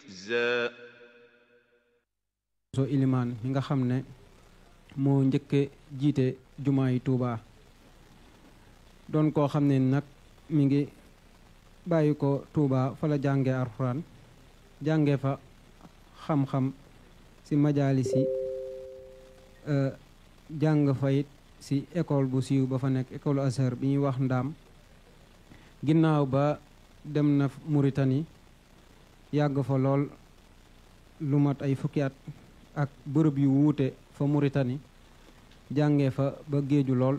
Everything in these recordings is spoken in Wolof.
ركزا. so ilimaan mi nga xam ne moo njëkke jiite jumaa yi Tuubaa doon koo xam ne nag mi ngi bàyyi ko Tuubaa fa la jànge alxuraan jànge fa xam-xam ci majaalis yi jàng fa it ci école bu siiw ba fa nekk école Azhar bi ñuy wax Ndaam ginnaaw ba dem na Mauritanie yàgg fa lool lu mat ay fukki at ak bërëb yu wuute fa Mauritanie jàngee fa ba géeju lool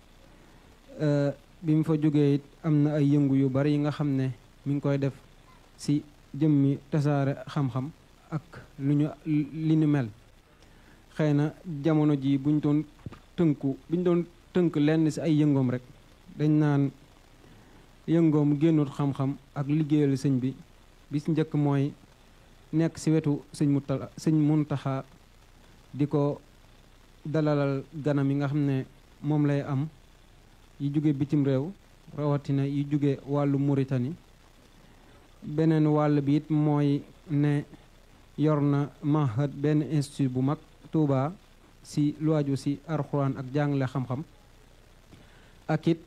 bi mu fa jógee it am na ay yëngu yu bari yi nga xam ne mi ngi koy def ci jëmmi tasaare xam-xam ak li ñu mel xëy na jamono ji buñ doon tënk lenn ci ay yëngoom rek dañ naan yëngoom génnut xam-xam ak liggéeyal sëñ bi bis njëkk mooy nekk ci wetu sëñ Muntaxa di ko dalalal ganam yi nga xam ne moom lay am yi jóge bitim réew rawatina yi jóge wàllu Mauritanie beneen wàll bi it mooy ne yor na mahad benn institut bu mag Tuuba ci lu aju ci alxuraan ak jàngale xam-xam ak it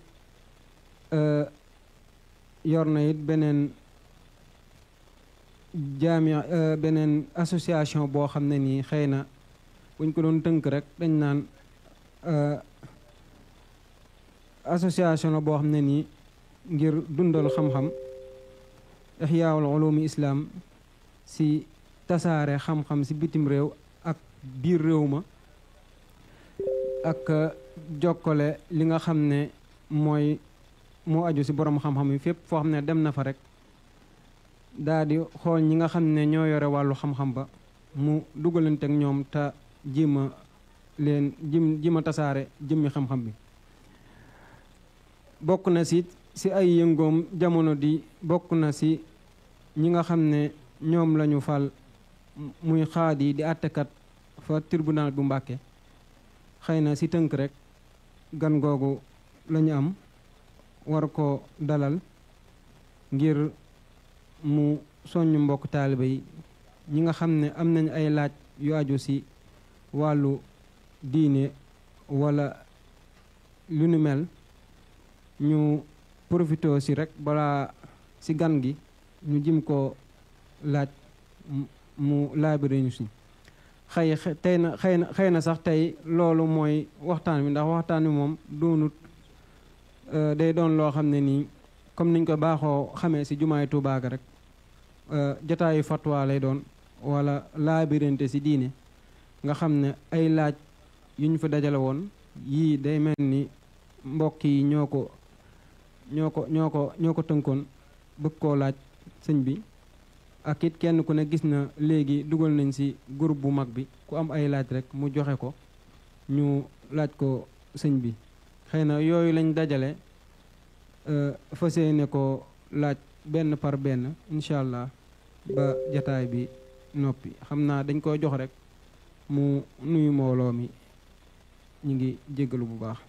yor na it beneen beneen association boo xam ne nii xëy na buñ ko doon tënk rek dañ naan association la boo xam ne nii ngir dundal xam-xam ihyaawul ulumi islam ci tasaare xam-xam ci bitim réew ak biir réew ma ak jokkale li nga xam ne moo aju ci borom xam-xam yi fépp foo xam ne dem na fa rek daa di xool ñi nga xam ne ñoo yore wàllu xam-xam ba mu dugalante ak ñoom te jima tasaare jëmmi xam-xam bi bokk na ci ay yëngoom jamono di bokk na ci ñi nga xam ne ñoom lañu fal muy xaadi di àttekat fa tribunal bu Mbàkke xëy na ci tënk rek gan googu lañu am war ko dalal ngir mu soññ mbokk taaliba yi ñi nga xam ne am nañ ay laaj yu aju ci wàllu diine walla lu nu mel ñu profitoo ci rek balaa ci gan gi ñu jim ko laaj mu laabire ñu ci xëy na sax tey loolu mooy waxtaan wi ndax waxtaan wi moom doonut day doon loo xam ne nii comme niñ ko baaxoo xamee ci jumaay Tuubaa ga rek jotaayu fatwa lay doon wala laabirante ci diine nga xam ne ay laaj yu ñu fa dajale woon yii day mel ni mbokk yi ñoo ko tënkoon bëgg koo laaj sëñ bi ak it kenn ku ne gis na léegi dugal nañ ci groupe bu mag bi ku am ay laaj rek mu joxe ko ñu laaj ko sëñ bi xëy na yooyu lañ dajale fas yéene ko laaj benn par benn incha allah ba jataay bi noppi xam naa dañ koy jox rek mu nuyu mbooloo mi ñu ngi jéggalu bu baax.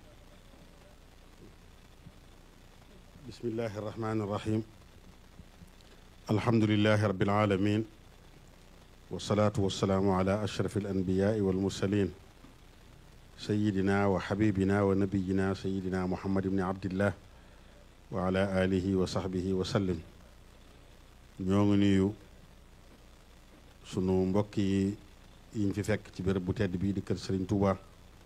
bismillahi irrahmani irrahim alhamdulilahi rabbil alamin wasalaatu wasalaamu ala ashraf alanbiyaai walmursalin sayidina wa xabibina wa nabiyina sayidina muhammad ibni abdillah wa ala alihi wa sahbihi wa sallim ñoo ngi nuyu sunu mbokk yi yiñ fi fekk ci béréb bu tedd bii di kër Serigne Touba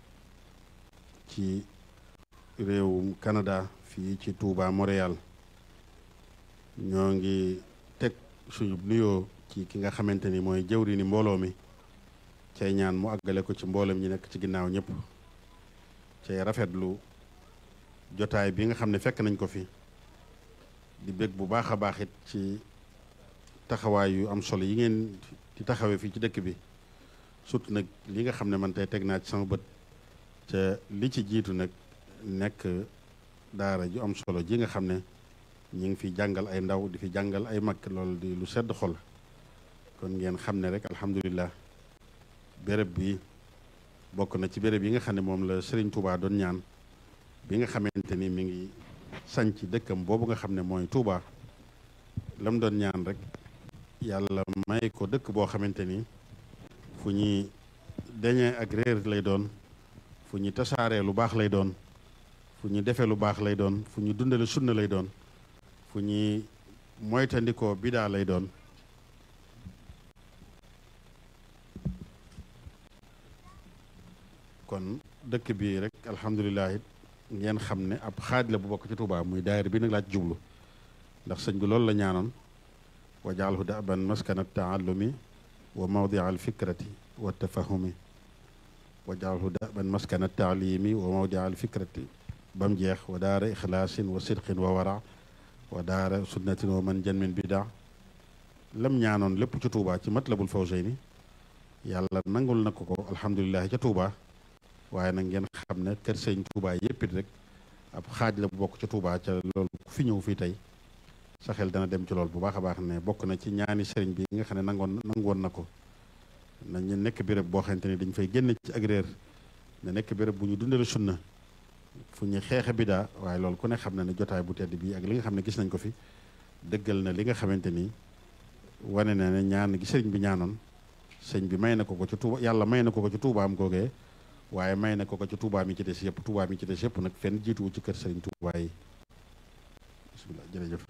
ci réewum Canada fii ci Touba Montréal ñoo ngi teg suñu nuyoo ci ki nga xamante ni mooy jëwriñu mbooloo mi cay ñaan mu àggale ko ci mboolem ñi nekk ci ginnaaw ñëpp cay rafetlu jotaay bi nga xam ne fekk nañ ko fi di bég bu baax a baax it ci taxawaay yu am solo yi ngeen di taxawee fii ci dëkk bi surtout nag li nga xam ne man tey teg naa ci sama bët ca li ci jiitu nag nekk daara ju am solo ji nga xam ne ñi ngi fi jàngal ay ndaw di fi jàngal ay mag loolu di lu sedd xol kon ngeen xam ne rek alhamdulilah béréb bi bokk na ci béréb yi nga xam ne moom la Serigne Touba doon ñaan bi nga xamante ni mi ngi sañc dëkkam boobu nga xam ne mooy Touba lam doon ñaan rek yàlla may ko dëkk boo xamante ni fu ñuy deñee ak réer lay doon, fu ñu tasaaree lu baax lay doon, fu ñu defee lu baax lay doon, fu ñu dundale sunna lay doon, fu ñuy moytandikoo bidaa lay doon. kon dëkk bii rek alhamdulilah it ngeen xam ne ab xaaj la bu bokk ci Touba muy daayira bi nag laa ci jublu, ndax sëñ bi loolu la ñaanoon wajaalhu daban maskana taallumi wa mawdia alfikrati wa tafahumi, wajaalhu daban maskana taalimi wa mawdia alfikrati ba mu jeex, wa daara ixlaasin wa sidqin wa wara wa daara sunnatin wa man janmin bida. lam ñaanoon lépp ci Touba ci matlabul fawzayni yàlla nangul na ko alhamdulilah ca Touba. waaye nag ngeen xam ne kër sëñ Touba yépp it rek ab xaaj la bu bokk ci Touba ca loolu ku fi ñëw fii tey sa xel dana dem ci lool bu baax a baax ne bokk na ci ñaani sëriñ bi nga xam ne nangoon na ko nañu nekk béréb boo xamante ni dañ fay génn ci ak réer ne nekk béréb bu ñu dundale sunna fu ñu xeexe bidaa. waaye loolu ku ne xam na ne jotaay bu tedd bii ak li nga xam ne gis nañ ko fi dëggal na li nga xamante ni wane na ne ñaan gi sëriñ bi ñaanoon sëñ bi may na ko ci Touba, yàlla may na ko ci Touba am googee, waaye may na ko ci Touba mi ci des yëpp. Touba mi ci des yëpp nag fenn jiituwu ci kër sëriñ Touba yi. bismillah jërëjëf.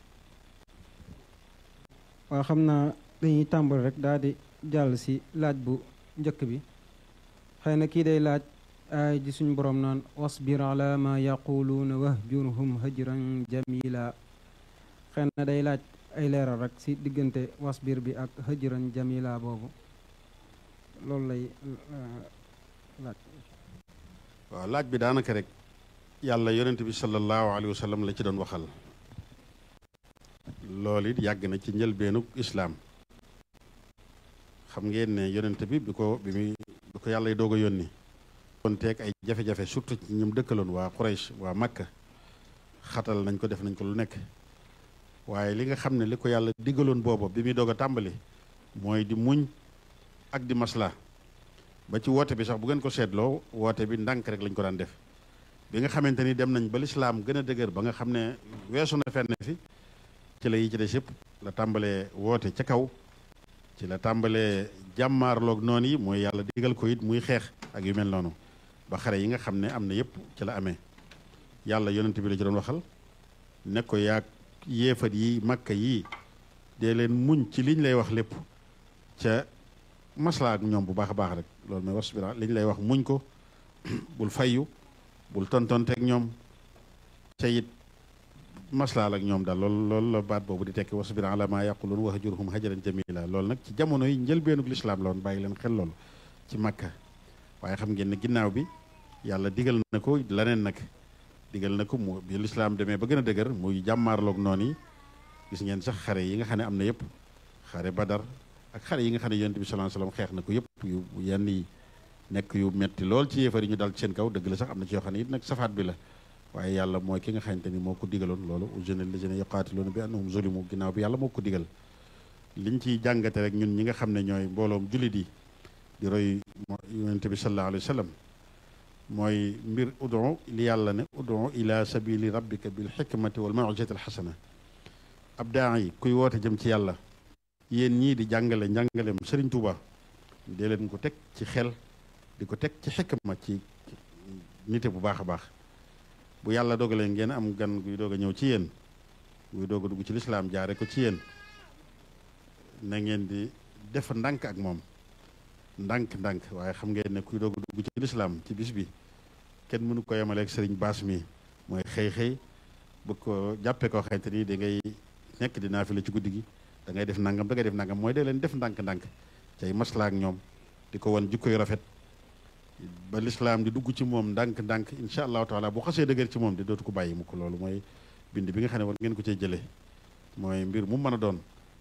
waaw xam naa dañuy tàmbal rek daal di jàll si laaj bu njëkk bi. xëy na kii day laaj ay ji suñu borom naan wasbir ala ma yaquluuna wahjurhum hajran jamila. xëy na day laaj ay leeral rek si diggante wasbir bi ak hajran jamila boobu loolu lay laaj. waaw laaj bi daanaka rek yàlla yonent bi sallallahu alayhi wa sallam la ci doon waxal. loolu it yàgg na ci njëlbeenug islaam. xam ngeen ne yonent bi bi ko yàlla doog a yónni kon teeg ay jafe-jafe surtout ci ñoom dëkkaloon waa Quraysh waa Makka xatal nañ ko, def nañ ko lu nekk. waaye li nga xam ne li ko yàlla diggaloon booba bi muy doog a tàmbali mooy di muñ ak di masla. ba ci woote bi sax bu ngeen ko seetloo woote bi ndànk rek lañ ko daan def. bi nga xamante ni dem nañ ba lislaam gën a dëgër ba nga xam ne weesu na fenn fi ci la yi ci des yëpp la tàmbalee woote ca kaw, ci la tàmbalee jàmmaarloog noonu yi mooy yàlla digal ko it muy xeex ak yu mel noonu ba xare yi nga xam ne am na yëpp ci la amee. yàlla yonent bi la ci doon waxal ne ko yaag yéefat yi makka yii dee leen muñ ci liñ lay wax lépp ca maslaa ak ñoom bu baax a baax rek. loolu mooy wasbira liñ lay wax muñ ko bul fayyu bul tontonteeg ñoom ca it maslaal ak ñoom daal loolu la baat boobu di tekki wasbir ala ma yaqulun wahjurhum hajran jamila. loolu nag ci jamono yi njëlbeenug lislaam la woon, bàyyi leen xel loolu ci makka. waaye xam ngeen ne ginnaaw bi yàlla digal na ko laneen nag, digal na ko mu bi lislaam demee ba gën a dëgër muy jàmmaarloog noonu yi. gis ngeen sax xare yi nga xam ne am na yëpp, xare badar ak xare yi nga xam ne yonent bi sallallahu alayhi wasallam xeex na ko yëpp yu yenn yi nekk yu metti lool ci yéefar yi ñu dal ci seen kaw. dëgg la sax am na ci yoo xam ne it nag safaat bi la, waaye yàlla mooy ki nga xamante ni moo ko digaloon loolu. uzina lillazina yuqatiluuna bi annahum zulimu, ginnaaw bi yàlla moo ko digal. liñ ciy jàngate rek ñun ñi nga xam ne ñooy mbooloom jullit yi di roy yonent bi sallallahu alayhi wasallam mooy mbir udu li yàlla ne udu ila sabili rabbika bil hikmati wal maw'izati al hasana. ab daa yi kuy woote jëm ci yàlla, yéen ñii di jàngale njàngaleem Serigne Touba dee leen ko teg ci xel, di ko teg ci xikma, ci nite bu baax a baax. bu yàlla dogalee ngeen am gan guy doog a ñëw ci yéen, guy doog a dugg ci lislaam jaare ko ci yéen, na ngeen di def ndànk ak moom ndànk waaye xam ngeen ne kuy doog a dugg ci lislaam ci bis bi kenn mënu ko yemaleeg sëriñ baas mi. mooy xëy bëgg ko jàppee koo xamante ni da ngay nekk di naafila ci guddi gi, da ngay def nangam mooy dee leen def ndànk cay maslaa ak ñoom, di ko wan jikko yu rafet ba lislaam di dugg ci moom ndànk incha allahu taala bu xasee dëgër ci moom di dootu ko bàyyi mu ko. loolu mooy bind bi nga xam ne war ngeen ko cay jëlee. mooy mbir mu mën a doon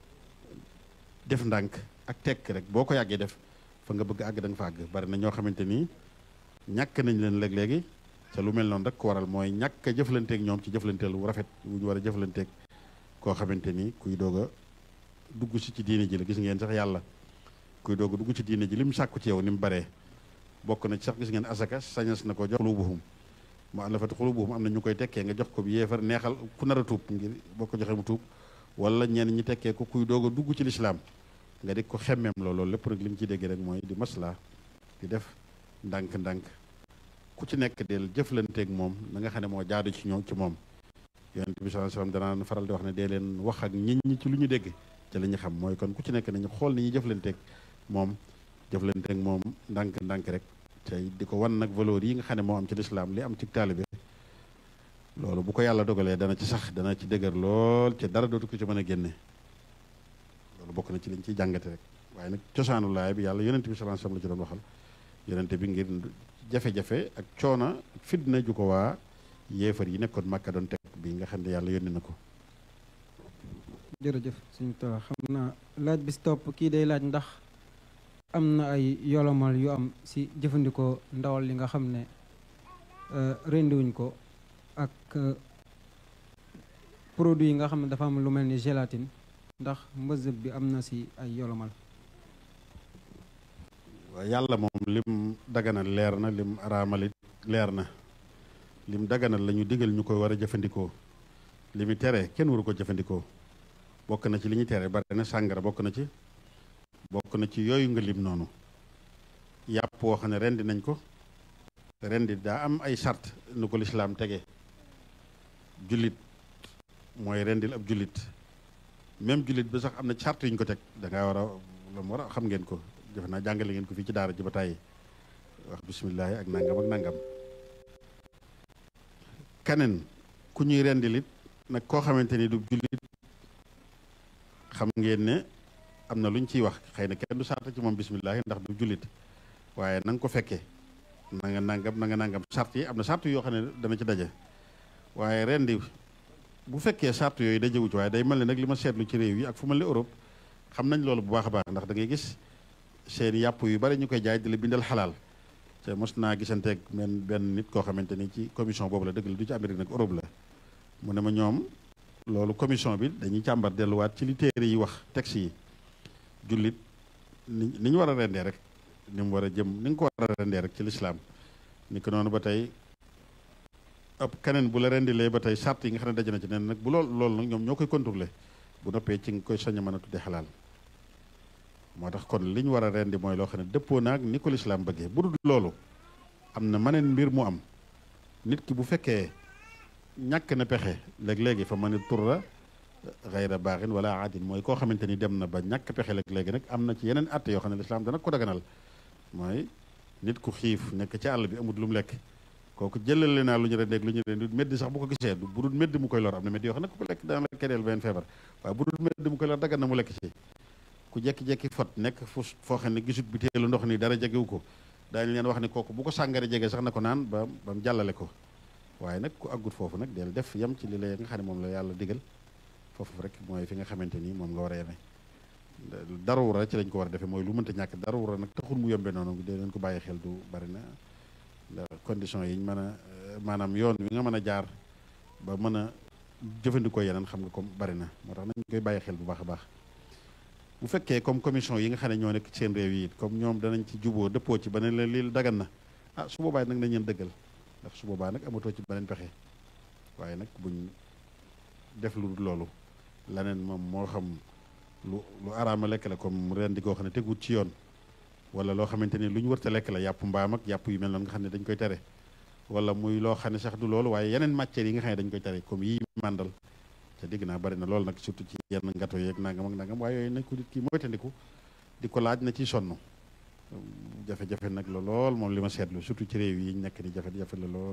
def ndànk ak tekk rek boo ko yàggee def fa nga bëgg àgg da nga fa àgg. bari na ñoo xamante ni ñàkk nañ leen léeg-léegi ca lu mel noonu rek ko waral mooy ñàkk a jëflanteeg ñoom ci jëflanteel wu rafet wu ñu war a jëflanteeg koo xamante ni kuy doog a dugg si ci diine ji la. gis ngeen sax yàlla kuy doog a dugg ci diine ji lim sàkku ci yow ni mu baree. bokk na ci sax gis ngeen asaka sañas na ko jox xulubuhum mu'allafati xulubuhum am na ñu koy tekkee nga jox ko bi yéefar neexal ku nar a tuub ngir boo ko joxee mu tuub, wala ñenn ñi tekkee ko kuy doog a dugg ci lislaam nga di ko xemmeem loolu lépp rek li mu ci dégg rek mooy di masla di def ndànk-ndànk ku ci nekk del jëflanteeg moom na nga xam ne moo jaadu ci ñoom ci moom. yonent bi sallallahu alayhi wasallam danaan faral di wax ne dee leen wax ak nit ñi ci lu ñu dégg ci li ñu xam mooy kon ku ci nekk nañu xool ni ñuy jëflanteeg moom ndànk-ndànk rek tey di ko wan nag valeur yi nga xam ne moo am ci lislaam li am ci taalibe loolu bu ko yàlla dogalee dana ci sax dana ci dëgër lool ci dara dootu ko ci mën a génne loolu bokk na ci liñ ciy jàngate rek. waaye nag cosaanu laay bi yàlla yonent bi sallallahu alayhi wasallam la ci doon waxal yonent bi ngir jafe-jafe ak coona ak fitna ju ko waa yéefar yi nekkoon Makka doon teg bi nga xam ne yàlla yónni na ko. jërëjëf suñu tola xam naa laaj bi si topp kii day laaj ndax am na ay yolomal yu am si jëfandikoo ndawal li nga xam ne rendiwuñ ko ak produit yi nga xam ne dafa am lu mel ni gélatine ndax mbëzëb bi am na si ay yolomal. waaw yàlla moom lim daganal leer na lim araamalit leer na lim daganal la ñu digal ñu koy war a jëfandikoo li mu tere kenn waru ko jëfandikoo bokk na ci li ñu tere bari na sàngara bokk na ci yooyu nga lim noonu yàpp woo xam ne rendi nañ ko rendi daa am ay sart nu ko lislaam tege jullit mooy rendil ab jullit même jullit bi sax am na sart yu ñu ko teg da ngaa war a xam ngeen ko defe naa jàngale ngeen ko fii ci daara ji ba tàyyi wax bismillaahi ak nangam kaneen ku ñuy rendilit nag koo xamante ni du jullit xam ngeen ne am na lu ñu ciy wax xëy na kenn du sart ci moom bismillaahi ndax du jullit waaye na nga ko fekkee na nga nangam sart yi am na sart yoo xam ne dana ci daje waaye rendi bu fekkee sart yooyu dajewu ci waaye day mel ne nag li ma seetlu ci réew yi ak fu mel ne Europe xam nañ loolu bu baax a baax ndax da ngay gis seen yàpp yu bari ñu koy jaay di la bindal xalaal te mos naa gisanteeg benn nit koo xamante ni ci commission boobu la dëgg la du ci Amérique nag Europe la mu ne ma ñoom loolu commission bi dañuy càmbar delluwaat ci li téere yi wax texte yi jullit ni ñu war a rendee rek ni mu war a jëm ni nga ko war a rendee rek ci lislaam ni ko noonu ba tey ab keneen bu la rendilee ba tey sart yi nga xam ne daje na ci nen nag bu loolu nag ñoom ñoo koy contrôler bu noppee ci nga koy sañ a mën a tudde xalaal moo tax kon li ñu war a rendi mooy loo xam ne dëppoo naag ni ko lislaam bëggee bu dul loolu am na maneen mbir mu am nit ki bu fekkee ñàkk na pexe léeg-léegi fa mën a turra xayra baaxin wala aadin mooy koo xamante ni dem na ba ñàkk pexe léeg-léegi nag am na ci yeneen atte yoo xam ne lislaam dana ko daganal mooy nit ku xiif nekk ci àll bi amul lu mu lekk kooku jëlale naa lu ñu rendeeg lu ñu rendi meddi sax bu ko gisee bu dul meddi mu koy lor am na meddi yoo xam ne ku ko lekk dana la kereel benn feebar waaye bu dul meddi mu koy lor dagan na mu lekk ci ku jekki-jekki fot nekk foo xam ne gisut bi teelu ndox ni dara jegewu ko daañu leen wax ne kooku bu ko sàngara jege sax na ko naan ba mu jàllale ko waaye nag ku àggut foofu nag del def yem ci li la nga xam ne moom la yàlla digal foofu rek mooy fi nga xamante ni moom nga war a yeme daruura ci lañ ko war a defee mooy lu mënta ñàkk daruura nag taxul mu yombe noonu de leen ko bàyyi xel du bari na condition yi ñu mën a maanaam yoon wi nga mën a jaar ba mën a jëfandikoo yeneen xam nga comme bari na moo tax nañ koy bàyyi xel bu baax a baax bu fekkee comme commission yi nga xam ne ñoo nekk seen réew yi comme ñoom danañ ci juboo dëppoo ci ba ne leen lii dagan na ah su boobaa nag nañ leen dëggal ndax su boobaa nag amatoo ci beneen pexe waaye nag buñ def lu dul loolu leneen moom moo xam lu araama lekk la comme ren di koo xam ne tegut ci yoon wala loo xamante ni lu ñu wërta lekk la yàpp mbaam ak yàpp yu mel noonu nga xam ne dañ koy tere wala muy loo xam ne sax du loolu waaye yeneen matières yi nga xam ne dañ koy tere comme yi màndal te dégg naa bari na loolu nag surtout ci yenn ngato yeeg nangam ak nangam waaye yooyu nañ ko nit ki moytandiku di ko laaj na ciy sonn jafe-jafe nag la lool moom li ma seetlu surtout ci réew yi ñu nekk ni jafe-jafe la lool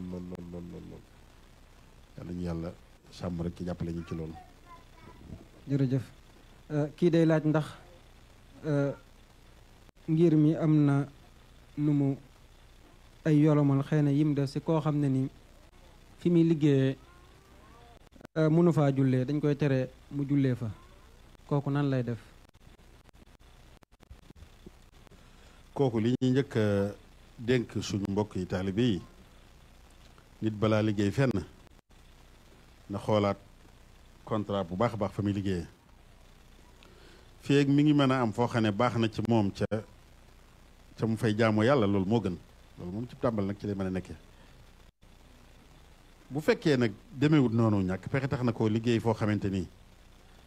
yàlla ñu yàlla sàmm rek ci jàppale ñu ci loolu. jërëjëf kii day laaj ndax ngir mi am na nu mu ay yolomal xëy na yim def si koo xam ne ni fi muy liggéeyee mënu faa jullee dañ koy tere mu jullee fa kooku nan lay def. kooku li ñuy njëkk a dénk suñu mbokk yi taalibe yi nit balaa liggéey fenn na xoolaat contrat bu baax a baax fa muy liggéeyee fii ak mi ngi mën a am foo xam ne baax na ci moom ca mu fay jaamoo yàlla loolu moo gën loolu moom ci tàmbal nag ci lay mën a nekkee bu fekkee nag demeewut noonu ñàkk pexe tax na koo liggéey foo xamante ni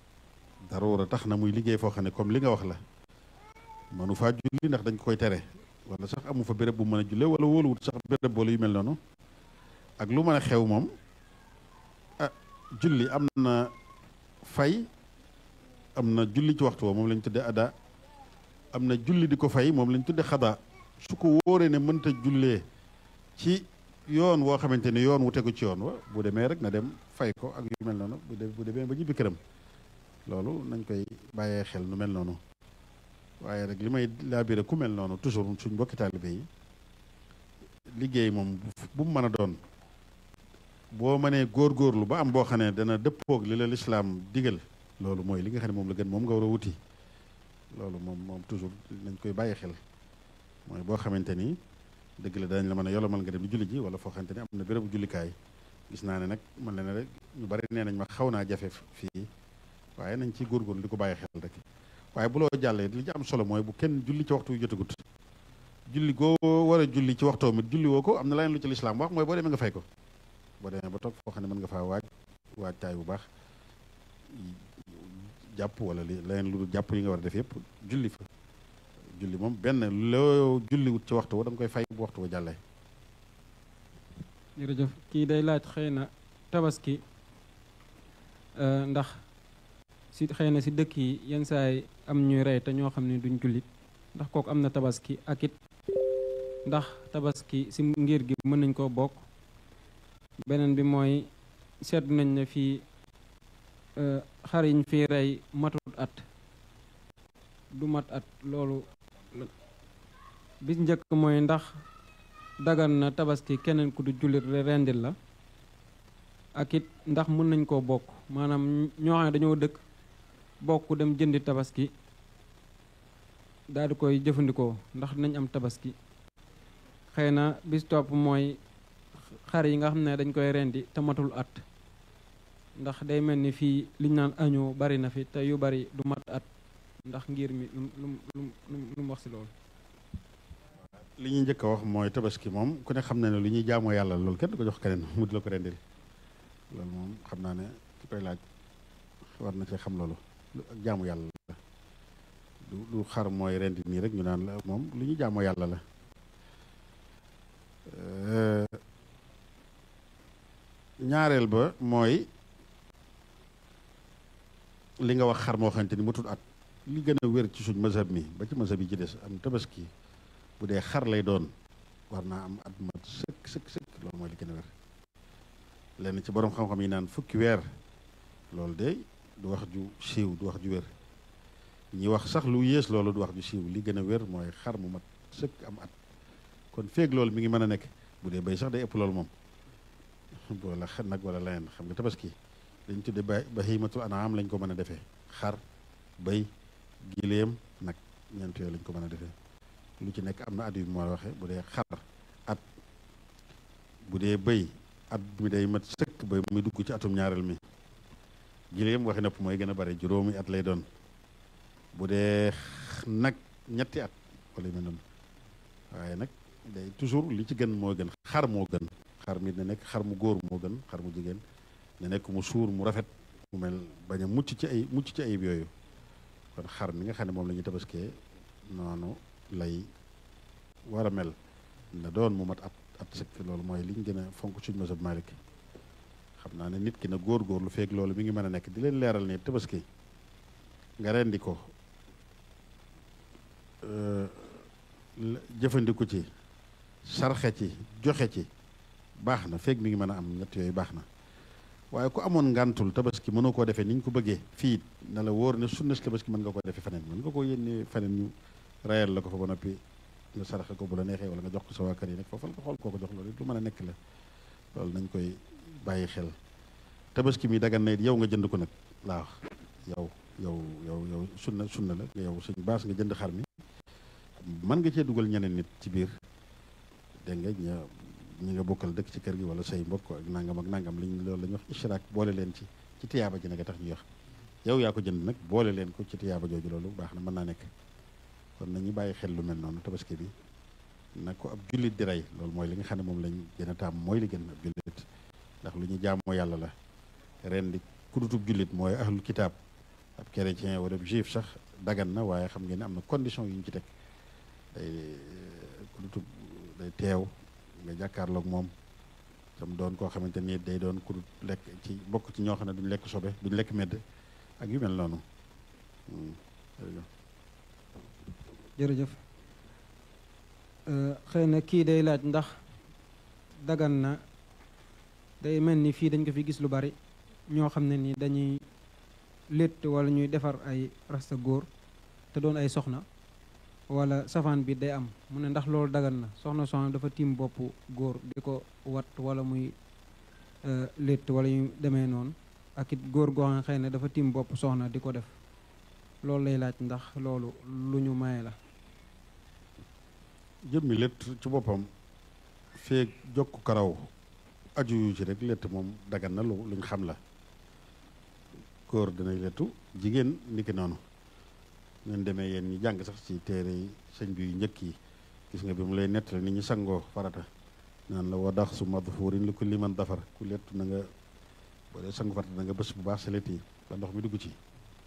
daruura tax na muy liggéey foo xam ne comme li nga wax la mënu faa julli ndax dañ ko koy tere wala sax amu fa béréb bu mën a julle wala wóoluwut sax béréb boolu yu mel noonu ak lu mën a xew moom julli am na fay am na julli ci waxtu woo moom lañ tudde ada am na julli di ko fay moom lañ tudde xada su ko wóoree ne mënta jullee ci yoon woo xamante ni yoon wu tegu ci yoon wa bu demee rek na dem fay ko ak yu mel noonu bu demee ba ñibbi këram loolu nañ koy bàyyee xel nu mel noonu waaye rek li may laabire ku mel noonu toujours suñ mbokki taalibe yi liggéey moom bu mu mën a doon boo mënee góorgóorlu ba am boo xam ne dana dëppoog li la lislaam digal loolu mooy li nga xam ne moom la gën moom nga war a wuti loolu moom toujours nañ koy bàyyi xel mooy boo xamante ni dëgg la danañ la mën a yolomal nga dem di julli ji wala foo xamante ni am na bérébu jullikaay gis naa ne nag man la ne rek ñu bari nee nañ ma xaw naa jafe fii waaye nañ ciy góorgóorlu di ko bàyyi xel rek waaye bu loo jàllee li ci am solo mooy bu kenn julli ci waxtu yu jotagut julli goo war a julli ci waxtoo mit julli woo ko am na leneen lu ci lislaam wax mooy boo demee nga fay ko boo demee ba toog foo xam ne mën nga faa waajtaay bu baax jàpp wala li leneen lu jàpp yi nga war a def yëpp julli fa julli moom benn loo julliwut ci waxtu wa da nga koy fay bu waxtu wa jàllee. jërëjëf kii day laaj xëy na tabaski ndax si xëy na si dëkk yi yenn saay am ñuy rey te ñoo xam ne duñ jullit ndax kooku am na tabaski ak it ndax tabaski si ngir gi mën nañ koo bokk. beneen bi mooy seetlu nañ ne fii xar yiñ fii rey matut at du mat at loolu bis njëkk mooy ndax dagan na tabaski keneen ku du jullit rendil la ak it ndax mën nañ koo bokk maanaam ñoo xam ne dañoo dëkk bokk dem jëndi tabaski daal di koy jëfandikoo ndax nañ am tabaski xëy na bis topp mooy xar yi nga xam ne dañ koy rendi te matul at ndax day mel ni fii liñ naan añoo bari na fi te yu bari du mat at ndax ngir mi lu mu wax si loolu. li ñuy njëkk a wax mooy tabaski moom ku ne xam na ne lu ñuy jaamoo yàlla loolu kenn du ko jox keneen mu di la ko rendil loolu moom xam naa ne ki koy laaj war na cee xam loolu ak jaamu yàlla la du xar mooy rendi nii rek ñu naan la moom lu ñuy jaamoo yàlla la. ñaareel ba mooy li nga wax xar moo xamante ni matul at li gën a wér ci suñ mazhab mi ba ci mazhab yi ci des am tabaski bu dee xar lay doon war naa am at mat sëkk loolu mooy li gën a wér lenn ci borom xam-xam yi naan fukki weer loolu de du wax ju siiw du wax ju wér ñi wax sax lu yées loolu du wax ju siiw li gën a wér mooy xar mu mat sëkk am at kon feeg loolu mi ngi mën a nekk bu dee bay sax day ëpp loolu moom wala xet nag wala leneen xam nga tabaski dañ tudde bahimatul an'am lañ ko mën a defee xar bay giléem nag ñeent yooyu lañ ko mën a defee lu ci nekk am na at yu moo waxee bu dee xar at bu dee bëy at mi day mat sëkk ba muy dugg ci atum ñaareel mi giléem waxi nopp mooy gën a bari juróomi at lay doon bu dee nag ñetti at wala yu mel noonu waaye nag day toujours li ci gën moo gën xar moo gën xar mi na nekk xar mu góor moo gën xar mu jigéen na nekk mu suur mu rafet mu mel bañ a mucc ci ayib yooyu kon xar mi nga xam ne moom la ñuy tabaskee noonu lay war a mel na doon mu mat at sëkk loolu mooy liñ gën a fonk suñ mazhab Malik xam naa ne nit ki na góor lu feeg loolu mi ngi mën a nekk di leen leeral ne tabaski nga rendi ko jëfandiku ci sarxe ci joxe ci baax na feeg mi ngi mën a am ñett yooyu baax na waaye ku amoon ngantul tabaski mënoo koo defee ni ñu ko bëggee fii na la wóor ne sunnas tabaski mën nga ko defee feneen mën nga koo yénne feneen ñu rayal la ko fa ba noppi nga sarxe ko bu la neexee wala nga jox ko sa waa kër yi nag foofu nga xool koo ko jox loolu lu mën a nekk la loolu nañ koy bàyyi xel tabaski mi dagan na it yow nga jënd ko nag laa wax yow sunna la yow suñ baas nga jënd xar mi mën nga cee dugal ñeneen nit ci biir dégg nga ñi nga bokkal dëkk ci kër gi wala say mbokk ak nangam liñ loolu la ñuy wax ishraak boole leen ci tiyaaba ji nag a tax ñuy wax yow yaa ko jënd nag boole leen ko ci tiyaaba jooju loolu baax na mën naa nekk kon nañu bàyyi xel lu mel noonu tabaski bi nag ko ab jullit di rey loolu mooy li nga xam ne moom lañ gën a taam mooy li gën ab jullit ndax lu ñu jaamoo yàlla la ren di kudutub jullit mooy ahlul kitaab ab chrétien wala ab juif sax dagan na waaye xam ngeen ne am na condition yu ñu ci teg day ku day teew nga jàkkaarloog moom tam doon koo xamante ni day doon ku lekk ci bokk ci ñoo xam ne duñ lekk sobe duñ lekk medd ak yu mel noonu. jërëjëf xëy na kii day laaj ndax dagan na day mel ni fii dañ ko fi gis lu bari ñoo xam ne ni dañuy létt wala ñuy defar ay rasta góor te doon ay soxna wala safaan bi day am mu ne ndax loolu dagan na soxna dafa tiim boppu góor di ko wat wala muy létt wala ñu demee noonu ak it góor goo xam ne xëy na dafa tiim bopp soxna di ko def loolu lay laaj ndax loolu lu ñu maye la. jëmmi létt ci boppam feeg jokk karaw aju yu ci rek létt moom dagan na luñ xam la góor dinay léttu jigéen niki noonu ngeen demee yéen ñi jàng sax ci téere yi sëñ bi yu njëkk yi gis nga bi mu lay nettali ni ñu sangoo farata naan la wa dax su madfuurin li ko liman dafar ku léttu na nga boo dee sangu farata na nga bës bu baax sa létt yi ba ndox mi dugg ci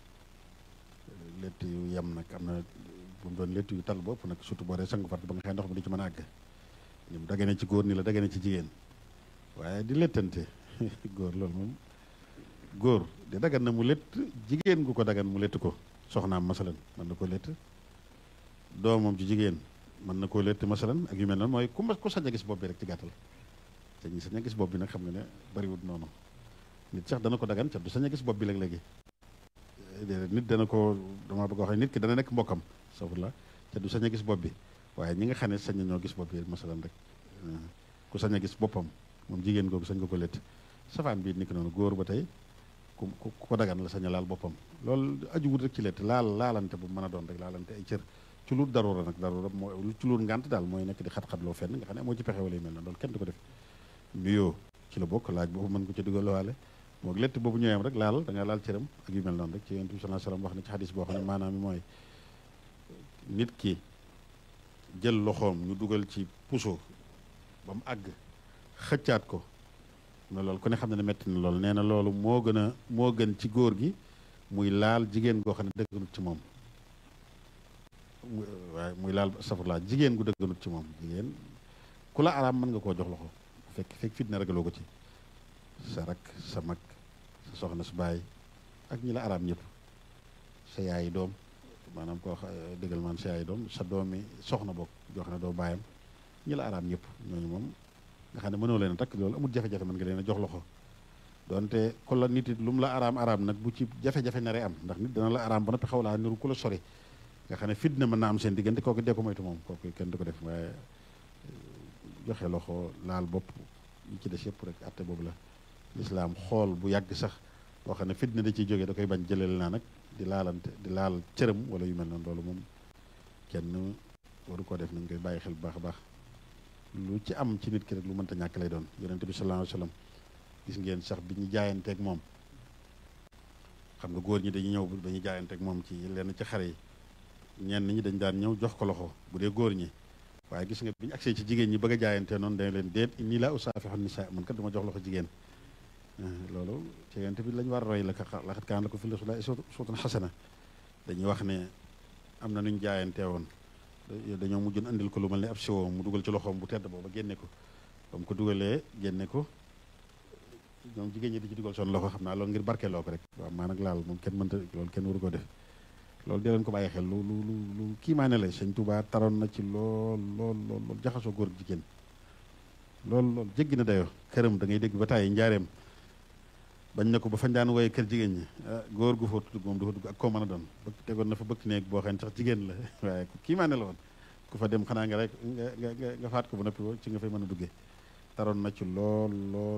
létt yu yem nag am na bu mu doon létt yu tal bopp nag surtout boo dee sangu farata ba nga xëy ndox mi du ci mën a àgg ni mu dagane ci góor ni la dagane ci jigéen waaye di léttante góor loolu moom góor di dagan na mu létt jigéen gu ko dagan mu létt ko soxnaam masalan mën na koo létt doomam ci jigéen mën na koo létt masalan ak yu mel noonu mooy ku sañ a gis bopp bi rek ci gàttal te ñi sañ a gis bopp bi nag xam nga ne bariwut noonu nit sax dana ko dagan ca du sañ a gis bopp bi léeg-léegi nit dana ko dama bëgg a wax nit ki dana nekk mbokkam safurla te du sañ a gis bopp bi waaye ñi nga xam ne sañ na ñoo gis bopp bi masalan rek ku sañ a gis boppam moom jigéen googu sañ nga ko létt safaan bii ni ki noonu góor ba tey ku ko dagan la sañ a laal boppam loolu aju wut rek ci létt laalante bu mën a doon rek laalante ay cër ci lu daruura nag daruura mooy ci lu ngànt daal mooy nekk di xat-xatloo fenn nga xam ne moo ci pexe wala yu mel noonu loolu kenn du ko def nuyoo ci la bokk laaj boobu mën ko ci dugalwaale moo létt boobu ñëwee rek laal da nga laal cëram ak yu mel noonu rek ci yonent bi sallallahu alayhi wasallam wax na ci xadis boo xam ne maanaam mooy nit ki jël loxoom ñu dugal ci puso ba mu àgg xëccaat ko mais loolu ku ne xam ne metti na loolu nee na loolu moo gën ci góor gi muy laal jigéen goo xam ne dëgganut ci moom waaye muy laal safurlaa jigéen gu dëgganut ci moom jigéen ku la araam mën nga koo jox loxo fekk fitna ragaloo ko ci sa rak sa mag sa soxna su baay ak ñi la araam ñëpp sa yaayi doom maanaam koo dëggal man sa yaayi doom sa doomi soxna bokk joo xam ne doo baayam ñi la araam ñëpp ñooñu moom nga xam ne mënoo leen a takk loolu amul jafe-jafe mën nga leen a jox loxo donte ku la nit it lu mu la araam nag bu ci jafe-jafe naree am ndax nit dana la araam ba noppi xaw laa niru ku la sori nga xam ne fitna mën naa am seen diggante kooku dee ko moytu moom kooku kenn du ko def waaye joxe loxo laal bopp yi ci des yëpp rek atte boobu la lislaam xool bu yàgg sax boo xam ne fitna da ciy jógee da koy bañ jëleel naa nag di laalante di laal cëram wala yu mel noonu loolu moom kenn waru koo def nañ koy bàyyi xel bu baax a baax lu ci am ci nit ki rek lu mënta ñàkk lay doon yonente bi sallallahu alayhi wasallam gis ngeen sax bi ñu jaayanteeg moom xam nga góor ñi dañuy ñëw dañuy jaayanteeg moom ci lenn ci xare yi ñenn ñi dañ daan ñëw jox ko loxo bu dee góor ñi waaye gis nga bi ñu agsee ci jigéen ñi bëgg a jaayante noonu dañ leen déet inni laa usaafihu nisaa man kat duma jox loxo jigéen loolu ci yonente bi lañ war a roy laqad kaana lakum fii rasuulillaahi uswatun hasana dañuy wax ne am na nuñ jaayante woon dañoo mujjoon andil ko lu mel ne ab siwo mu dugal ci loxoom bu tedd booba génne ko ba mu ko dugalee génne ko ñoom jigéen ñi di ci dugal seen loxo xam naa loolu ngir barkeeloo ko rek waaw maa nag laal moom kenn mënta loolu kenn waru ko def loolu dee leen ko bàyyi xel lu kii maa ne la sëñ Tuubaa taroon na ci lool jaxasoo góor jigéen lool jéggi na dayoo këram da ngay dégg ba tàyyi njaareem bañ na ko ba fañ daan wooye kër jigéen ñi góor gu fa tudd moom dafa dugg ak koo mën a doon bëgg tegoon na fa bëkk néeg boo xam ne sax jigéen la waaye kii maa ne la woon ku fa dem xanaa nga rek nga faat ko ba noppi ci nga fay mën a duggee taroon na ci lool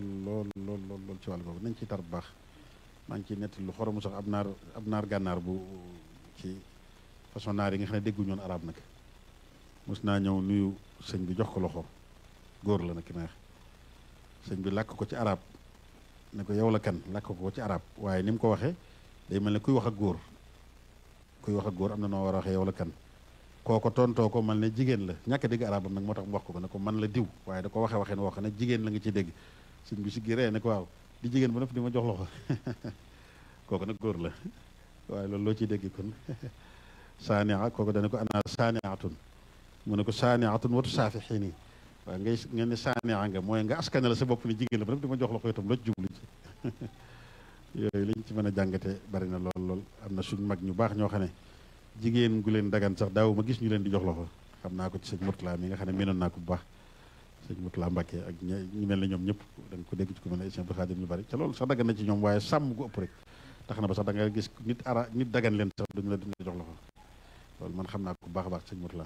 ci wàll boobu nañ ciy tar bu baax maa ngi ciy netti lu xoromu sax ab naar gànnaar bu ci façon naar yi nga xam ne déggu ñoon arab nag mos naa ñëw nuyu sëñ bi jox ko loxo góor la nag ki neex sëñ bi làkk ko ci arab ne ko yow la kan làkk ko ci arab waaye ni mu ko waxee day mel ne kuy wax ak góor am na noo war a waxee yow la kan kooko tontoo ko mel ne jigéen la ñàkk a dégg arabam nag moo tax mu wax ko ne ko man la diw waaye da ko waxee woo xam ne jigéen la nga ciy dégg sëñ bi si gi ree ne ko waaw di jigéen ba noppi di ma jox loxo kooku nag góor la waaye loolu loo ciy dégg kon saania kooku dana ko ana saaniatun mu ne ko saaniatun watu saafixiin waaw ngeen ne saania nga mooy nga askane la sa bopp ni jigéen la ba nag di ma jox la ko itam loo ci jublu ci yooyu liñ ci mën a jàngate bari na lool am na suñ mag ñu baax ñoo xam ne jigéen gu leen dagan sax daaw ma gis ñu leen di jox loxo xam naa ko ci sëñ Murtala mi nga xam ne miinoon naa ko bu baax sëñ Murtala Mbàkke ak ñu mel ne ñoom ñëpp da nga ko dégg ci ku mel ne sëñ Abdou Khadir ñu bari te loolu sax dagan na ci ñoom waaye sàmm gu ëpp rek tax na ba sax da nga gis nit dagan leen sax duñu la jox loxo loolu man xam naa ko bu baax a baax sëñ Murtala.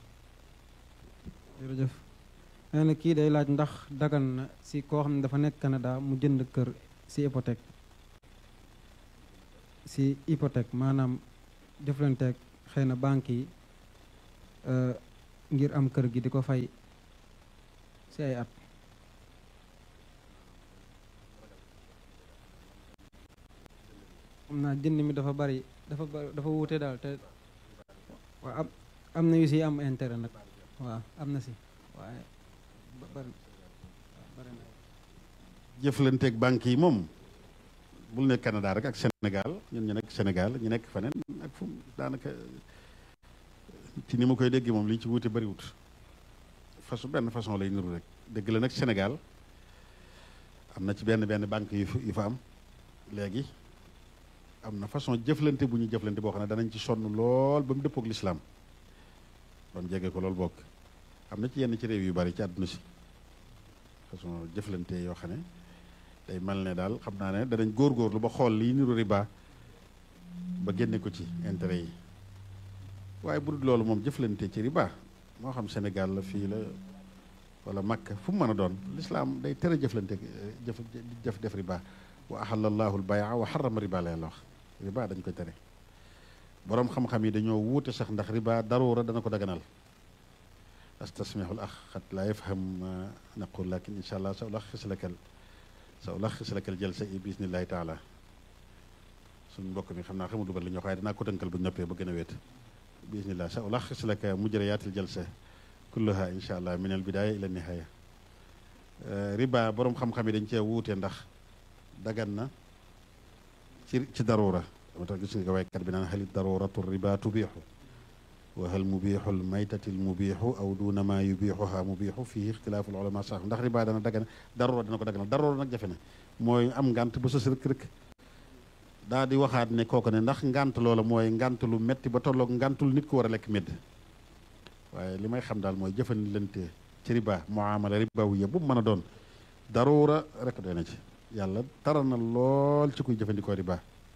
jërëjëf nee na kii day laaj ndax dagan na si koo xam ne dafa nekk Canada mu jënd kër si hypothèque maanaam jëflanteeg xëy na banque yi ngir am kër gi di ko fay si ay at. xam naa jënd mi dafa bari dafa wuute daal te waaw am na yu si am intérêt nag waaw am na si waaye bari na. jëflanteeg banque yi moom bul nekk Canada rek ak Sénégal ñun ñu nekk Sénégal ñu nekk feneen ak fu daanaka ci ni ma koy dégg moom li ñu ci wuute bariwut benn façon lay niru rek dégg la nag Sénégal am na ci benn banque yu fa am léegi am na façon jëflante bu ñu jëflante boo xam ne danañ ci sonn lool ba mu dëppook lislaam ba mu jege ko loolu bokk am na ci yenn ci réew yu bari ci àdduna si façon jëflante yoo xam ne day mel ne daal xam naa ne danañ góorgóorlu ba xool lii niru riba ba génne ko ci intérêt yi waaye bu dul loolu moom jëflante ci riba moo xam Sénégal la fii la wala Makka fu mu mën a doon lislaam day tere jëflante def riba wa ahalla allahu al-bay'a wa harrama riba la yàlla wax riba dañ koy tere boroom xam-xam yi dañoo wuute sax ndax riba daruura dana ko daganal astasmihul ax xat laa yafham naqul lakin insha allah sa ulaxis lakal jalsa bi bisnillahi taala suñu mbokk mi xam naa xamul du bari li ñu wax waaye dinaa ko tënkal bu ñoppee ba gën a wéet bisnillah sa ulaxis laka mujriyaatil jalsa kulluha insha allah min al bidaaya ila nihaaya riba boroom xam-xam yi dañ cee wuute ndax dagan na ci daruura dama tax gis nga waykat bi naan hal daruratu riba tubiixu wa hal mubiixul maytatil mubiixu aw duna ma yubiixuha mubiixu fii ixtilaaful ulama sax ndax riba dana dagan daruura dina ko daganal daruura nag jafe na mooy am ngant ba sës rek daa di waxaat ne kooku ne ndax ngant loola mooy ngant lu metti ba tolloog ngantul nit ku war a lekk medd waaye li may xam daal mooy jëfandilante ci riba muamala ribawiya bu mu mën a doon daruura rek doy na ci yàlla taral na lool ci kuy jëfandikoo riba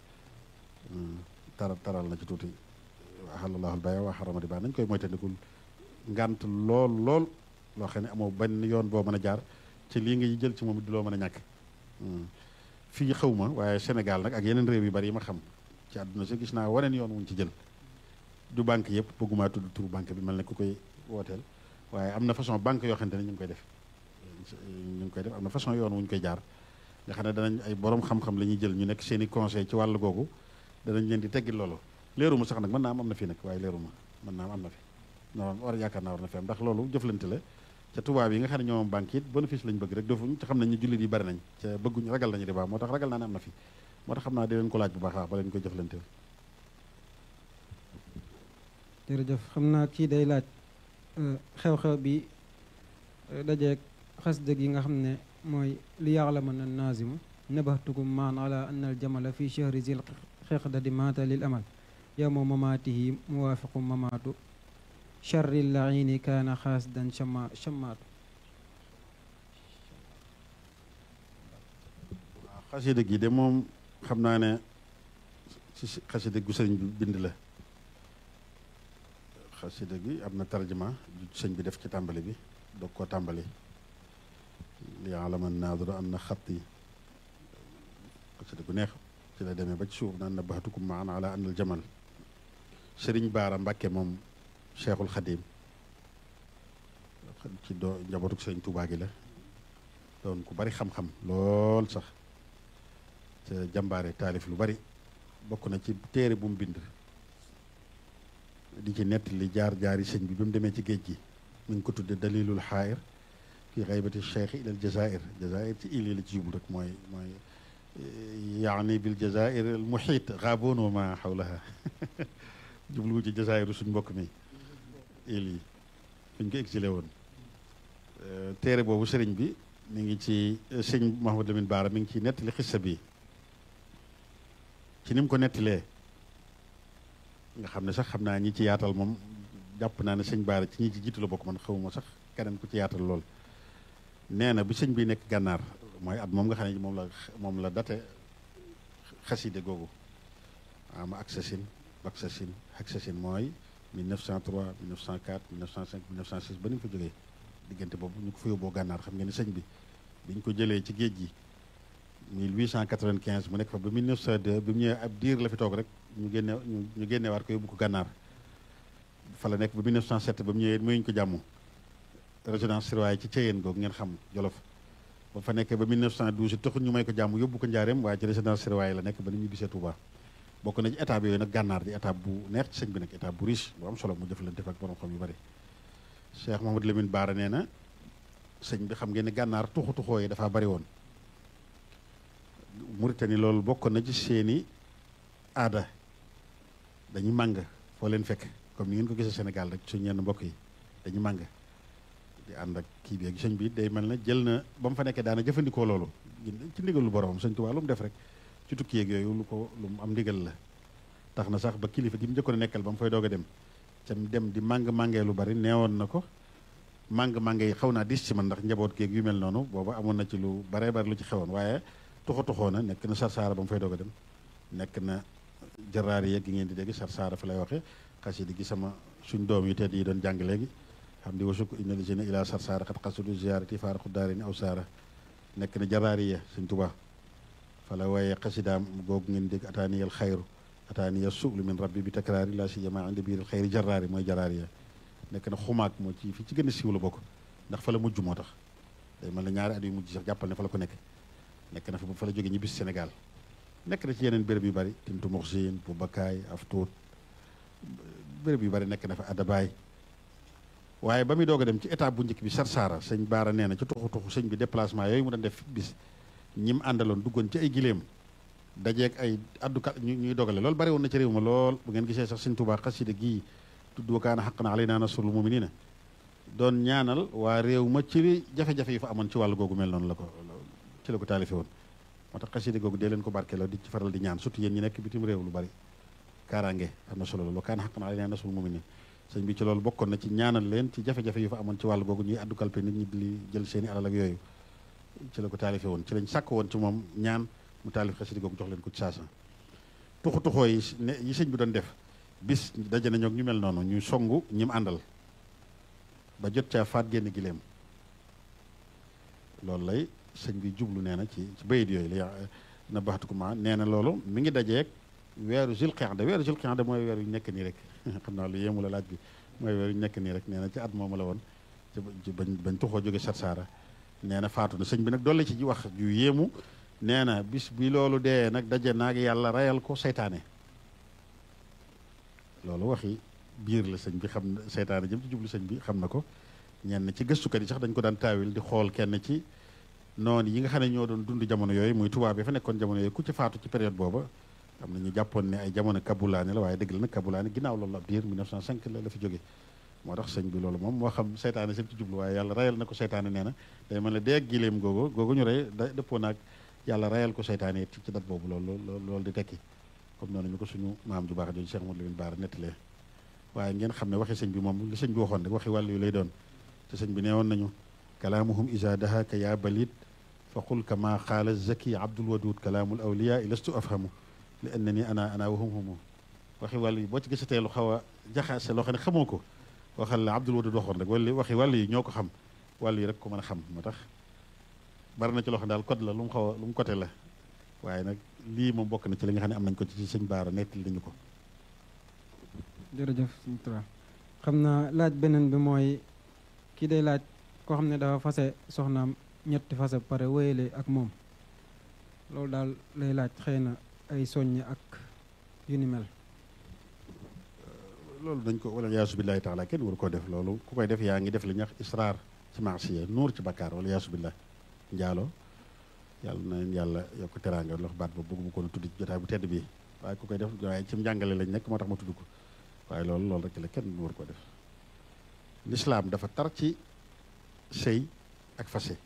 taral na ci tuuti ahallallahu al-bay'a wa harrama riba nañ koy moytandikul ngant lool loo xam ne amoo benn yoon boo mën a jaar ci lii nga jël ci moom di loo mën a ñàkk fii xaw ma waaye Sénégal nag ak yeneen réew yu bari yi ma xam ci àdduna si gis naa waneen yoon wuñ ci jël du banque yëpp bëgguma tudd turu banque bi mel ne ku koy wooteel waaye am na façon banque yoo xamante ne ñu ngi koy def am na façon yoon wuñ koy jaar nga xam ne danañ ay borom xam-xam la ñuy jël ñu nekk seen i conseil ci wàll googu danañ leen di teggil loolu leeruma sax nag mën naa am na fi nag waaye leeruma mën naa am na fi non war yaakaar naa war na fi am ndax loolu jëflante la ca tubaab yi nga xam ne ñoom banque it bénéfice lañ bëgg rek defuñ te xam nañ ñu jullit yi bari nañ ca bëgguñ ragal nañu riba moo tax ragal naa ne am na fi moo tax xam naa di leen ko laaj bu baax ba leen koy jëflante. jërëjëf xam naa kii day laaj xew-xew bi dajeeg xasida gi nga xam ne mooy li ya'lamanna an-naazimu nabahtukum maan ala anna al-jamala fi shahri zil xiqdati maata lil amal yawma mamaatihi muwaafiqu mamaatu charri laini kaana xaasdan chammaatu. waaw xasida gi de moom xam naa ne ci xasida gu sëñ bi bind la xasida gi am na tarjuma sëñ bi def ci tàmbali bi doog koo tàmbali li ya'lama an-naadiru anna xatti xasida gu neex ci la demee ba ci suuf naan nabahtukum maan ala anna al-jamal Sëriñ Baara Mbàkke moom Cheikhul Xadim ci njabootu Sëriñ Tuubaa gi la doon ku bari xam-xam lool sax ca jàmbaare taalif lu bari bokk na ci téere bu mu bind di ci nettali jaar-jaari sëñ bi mu demee ci géej gi mu ngi ko tudde dalilul xaayir fi xaybati cheikh ilal jazair ci ili la ci jublu rek mooy yaani bil jazair al muhit gaaboon wa ma xawlaha jublu ci jazairu suñ mbokk mi il yi fuñ ko exilé woon téere boobu sëriñ bi mi ngi ci sëñ Mouhamadou Lamine Bara mi ngi ci nettali xissa bi ci ni mu ko nettalee nga xam ne sax xam naa ñi ci yaatal moom jàpp naa ne sëñ Bara ci ñi ci jiitu la bokk man xawuma sax keneen ku ci yaatal lool nee na bi sëñ bi nekk gànnaar mooy at moom nga xam ne moom la date xaside googu ama Aksasine mooy 1903 1904 1905 1906 ba ni mu fa jógee diggante boobu ñu ko fa yóbboo gànnaar xam ngeen ne sëñ bi biñ ko jëlee ci géej gi 1895 mu nekk fa ba 1902 bi mu ñëwee ab diir la fi toog rek ñu génneewaat ko yóbbu ko gànnaar fa la nekk ba 1907 ba mu ñëwee mayuñu ko jàmm résidence surveillée ci Thiéyène googu ngeen xam Jolof ba fa nekkee ba 1912 taxul ñu may ko jàmm yóbbu ko njaareem waaye ci résidence surveillée la nekk ba ni ñu bisee Touba bokk na ci étape yooyu nag gànnaar di étape bu neex ci sëñ bi nag étape bu riche bu am solo mu jëflante ak borom xam yu bari Cheikh Mouhamadou Lamine Bara nee na sëñ bi xam ngeen ne gànnaar tuxoo yi dafa bari woon Mauritanie loolu bokk na ci seeni aada dañuy màng foo leen fekk comme ni ngeen ko gisee Sénégal rek suñu yenn mbokk yi dañuy màng di ànd ak kii bi ak sëñ bi day mel na jël na ba mu fa nekkee daana jëfandikoo loolu ci ndigalu boromam sëñ Tuubaa lu mu def rek ci tukki yeeg yooyu lu mu am ndigal la tax na sax ba kilifa gi mu njëkkoon a nekkal ba mu fay doog a dem cam dem di màngee lu bari neewoon na ko mànge yi xaw naa dis ci man ndax njaboot geeg yu mel noonu booba amoon na ci lu baree bari lu ci xewoon waaye tuxoo na nekk na sarsaara ba mu fay doog a dem nekk na jaraar yeeg gi ngeen di dégg sarsaara fa lay waxe xasida gi sama suñ doom yu tedd yi doon jàng léegi xam di wasuk inna lisina ila sarsaara xat xasudu ziarati faaraxu daarini aw saara nekk na jaraariya Sëñ Tuubaa fa la waaye xasidaam googu ngeen dégg ataaniyal xayru ataaniya suulu min rabbi bi takraari la si jamaa indi biiril xayri jaraari mooy jaraariya nekk na xumaag moo ci fi ci gën a siiw la bokk ndax fa la mujj moo tax day mel na ñaari at yu mujj sax jàppal ne fa la ko nekk na fa ba fa la jóge ñibbisi Sénégal nekk na ci yeneen béréb yu bari Tintu Moxsin bu Bakkaay Aftuut béréb yu bari nekk na fa Adabaay waaye ba muy doog a dem ci étape bu njëkk bi Sarsara sëñ Baara nee na ci tuxu sëñ bi déplacement yooyu mu doon def bis ñim àndaloon duggoon ci ay giléem dajeeg ay addukat ñuy dogale loolu bari woon na ci réew ma lool bu ngeen gisee sax sëñ Tuubaa xasida gii tudd wa kaana haqqan alaynaa nasrul mu'miniina doon ñaanal waa réew ma ci jafe-jafe yi fa amoon ci wàllu googu mel noonu la ko taalife woon moo tax xasida googu dee leen ko barkeeloo di ci faral di ñaan surtout yéen ñi nekk bitim réew lu bari kaaraange am na solo loolu wa kaana haqqan alaynaa nasrul mu'miniina sëñ bi ci loolu bokkoon na ci ñaanal leen ci jafe-jafe yu fa amoon ci wàllu googu ñuy addu kalpe nit ñi di jël seeni alal ak yooyu ci la ko taalife woon ci lañ sàkk woon ci moom ñaan mu taalif xasida googu jox leen ko ci saasa tuxoo yi sëñ bi doon def bis daje nañoo ak ñu mel noonu ñu songu ñim àndal ba jot caa faat génn gileem loolu lay sëñ bi jublu nee na ci bayit yooyu la na baxtu ko ma nee na loolu mi ngi dajeeg weeru Zulqaada mooy weer yu nekk nii rek xam naa lu yéemu la laaj bi mooy weer yu nekk nii rek nee na ci at moomu la woon ci bañ tuxoo jóge Sarsara nee na faatu na sëñ bi nag doole ci wax ju yéemu nee na bis bi loolu dee nag daje naag yàlla rayal ko seytaane loolu waxi biir la sëñ bi xam na seytaane jëm ci jublu sëñ bi xam na ko ñenn ci gëstukat yi sax dañ ko daan taawil di xool kenn ci noonu yi nga xam ne ñoo doon dund jamono yooyu muy tubaab yi fa nekkoon jamono yooyu ku ci faatu ci période booba am na ñu jàppoon ne ay jamono kabulaane la waaye dëgg la nag kabulaane ginnaaw loolu ab diir 1905 la fi jóge moo tax sëñ bi loolu moom moo xam seytaane sëñ ci jublu waaye yàlla rayal na ko seytaane nee na day mën la dee ak giléem googu ñu rey dëppoo naag yàlla rayal ko seytaane it ci dat boobu loolu di tekki comme noonu ñu ko suñu maam ju baax jooju Cheikh Mouhamadou Lamine Bara nettalee waaye ngeen xam ne waxi sëñ bi moom li sëñ bi waxoon rek waxi wàllu yu lay doon te sëñ bi nee woon nañu kalaamuhum isa dahaka ya balid fa qul kama qaala zaki abdul wadud kalaamul awliya lastu afhamu li annani ana wahum humu waxi wàllu yi boo ci gisatee lu xaw a jaxase loo xam ne xamoo ko waxal la abdul wadud waxoon rek wala waxi wàllu yi ñoo ko xam wàllu yi rek ko mën a xam moo tax bari na ci loo xam ne daal code la lu mu côté la waaye nag lii moom bokk na ci li nga xam ne am nañ ko ci sëñ Baara nettali nañu ko. jërëjëf sëñ Tuubaa xam naa laaj beneen bi mooy kii day laaj koo xam ne dafa fase soxnaam ñetti fase pare wéyale ak moom loolu daal lay laaj xëy na ay soññ ak yu ni mel. loolu dañ ko wala yaasu billaahi taala kenn waru ko def loolu ku koy def yaa ngi def li ñuy wax israar ci maasiya nuur ci bakkaar wala yaasu billaah njaaloo yàlla na leen yàlla yokk teraanga lox baat ba bëgguma ko tudd ci jotaay bu tedd bi waaye ku koy def waaye ci njàngale lañ nekk moo tax ma tudd ko waaye loolu rek la kenn war ko def. lislaam dafa tar ci sëy ak fase.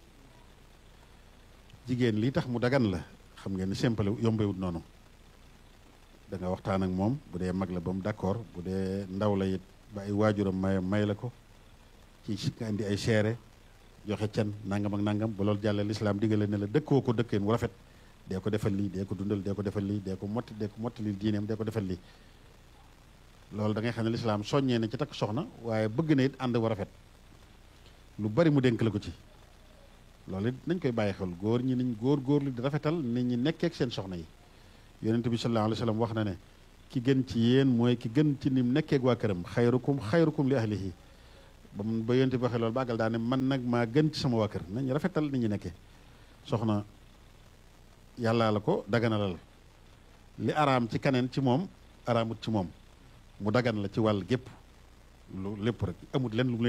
jigéen lii tax mu dagan la xam ngeen ni simple yombewut noonu da nga waxtaan ak moom bu dee mag la ba mu d'accord bu dee ndaw la it ba ay waajuram may la ko ci nga indi ay seere joxe can nangam ak nangam ba loolu jàlle lislaam digale ne la dëkkoo ko dëkkeen wu rafet dee ko defal lii dee ko dundal dee ko defal lii dee ko mottali diineem dee ko defal lii loolu da ngay xam ne lislaam soññee na ci takk soxna waaye bëgg na it ànd wu rafet lu bari mu dénk la ko ci loolu it nañ koy bàyyi xel góor ñi nañ góorgóorlu di rafetal nit ñi nekkeek seen soxna yi yonent bi sallallahu alayhi wa sallam wax na ne ki gën ci yéen mooy ki gën ci nim nekkeek waa këram xayrukum li ahlihi ba yonent bi waxee loolu bàggal daa ne man nag maa gën ci sama waa kër nañ rafetal nit ñi nekkee soxna yàllaa la ko daganalal li araam ci kaneen ci moom araamut ci moom mu dagan la ci wàll gépp lu lépp rek amut len lu